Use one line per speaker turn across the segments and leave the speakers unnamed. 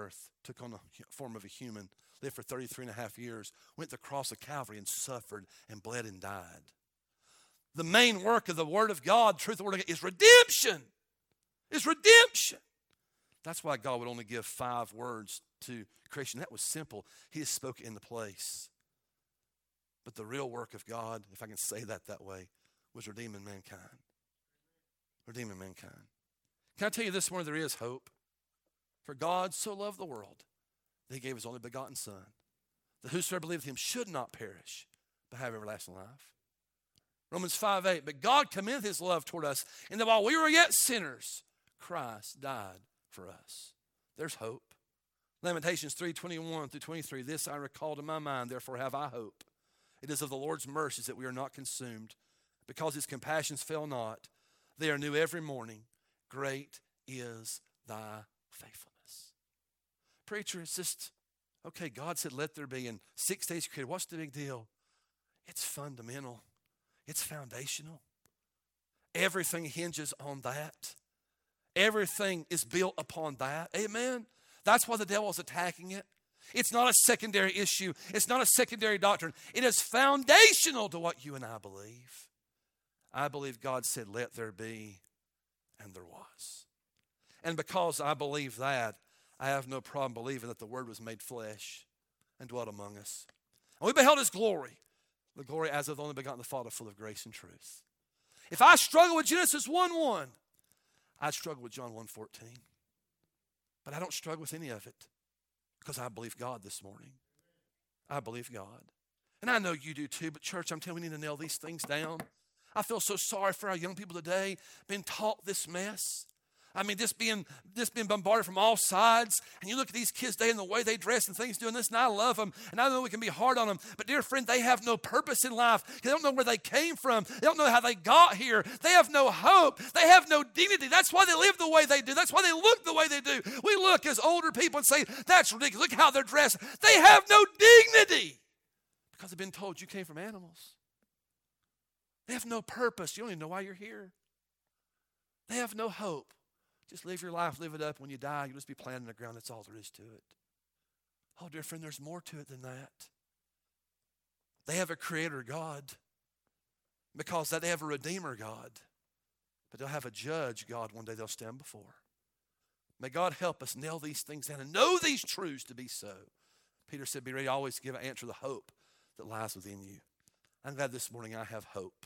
earth, took on the form of a human, lived for 33 and a half years, went to the cross of Calvary and suffered and bled and died. The main work of the Word of God, truth of the Word of God, is redemption. It's redemption. That's why God would only give 5 words to creation. That was simple. He just spoke it into place. But the real work of God, if I can say that way, was redeeming mankind. Redeeming mankind. Can I tell you this morning, there is hope? For God so loved the world that he gave his only begotten Son, that whosoever believeth him should not perish, but have everlasting life. Romans 5:8, but God commendeth his love toward us, in that while we were yet sinners, Christ died for us. There's hope. Lamentations 3:21 through 23, this I recall to my mind, therefore have I hope. It is of the Lord's mercies that we are not consumed, because his compassions fail not. They are new every morning. Great is thy faithfulness. Preacher, it's just, okay, God said let there be, in 6 days he created. What's the big deal? It's fundamental. It's foundational. Everything hinges on that. Everything is built upon that. Amen? That's why the devil is attacking it. It's not a secondary issue. It's not a secondary doctrine. It is foundational to what you and I believe. I believe God said, let there be, and there was. And because I believe that, I have no problem believing that the Word was made flesh and dwelt among us. And we beheld his glory, the glory as of the only begotten of the Father, full of grace and truth. If I struggle with Genesis 1:1, I struggle with John 1:14. But I don't struggle with any of it because I believe God this morning. I believe God. And I know you do too, but church, I'm telling you, we need to nail these things down. I feel so sorry for our young people today being taught this mess. I mean, this being bombarded from all sides. And you look at these kids today and the way they dress and things doing this, and I love them. And I know we can be hard on them. But dear friend, they have no purpose in life. They don't know where they came from. They don't know how they got here. They have no hope. They have no dignity. That's why they live the way they do. That's why they look the way they do. We look as older people and say, that's ridiculous. Look how they're dressed. They have no dignity because they've been told you came from animals. They have no purpose. You don't even know why you're here. They have no hope. Just live your life, live it up. When you die, you'll just be planted in the ground. That's all there is to it. Oh, dear friend, there's more to it than that. They have a creator God because they have a redeemer God. But they'll have a judge God one day they'll stand before. May God help us nail these things down and know these truths to be so. Peter said, be ready always to give an answer to the hope that lies within you. I'm glad this morning I have hope.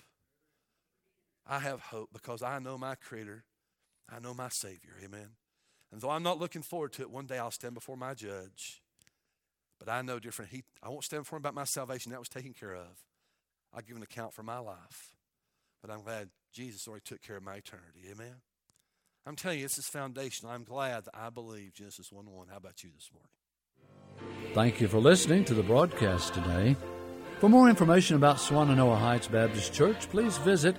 I have hope because I know my creator. I know my Savior, amen. And though I'm not looking forward to it, one day I'll stand before my judge. But I know, dear friend, I won't stand before him about my salvation. That was taken care of. I'll give an account for my life. But I'm glad Jesus already took care of my eternity, amen. I'm telling you, this is foundational. I'm glad that I believe Genesis 1:1. How about you this morning?
Thank you for listening to the broadcast today. For more information about Swannanoa Heights Baptist Church, please visit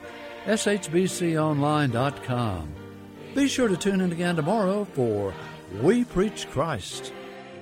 shbconline.com. Be sure to tune in again tomorrow for We Preach Christ.